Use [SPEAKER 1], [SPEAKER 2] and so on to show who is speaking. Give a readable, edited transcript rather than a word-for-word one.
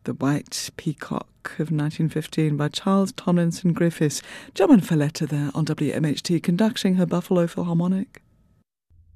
[SPEAKER 1] The White Peacock of 1915 by Charles Tomlinson Griffiths. German Falletta there on WMHT conducting her Buffalo Philharmonic.